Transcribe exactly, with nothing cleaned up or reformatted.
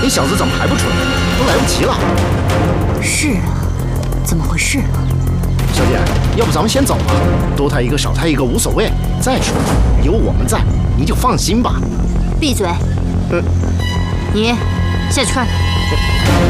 你小子怎么还不出来？都来不及了。 是啊，怎么回事？ 小姐，要不咱们先走吧，多抬一个少抬一个无所谓。再说有我们在，你就放心吧。 闭嘴！ 嗯， 你下去看看。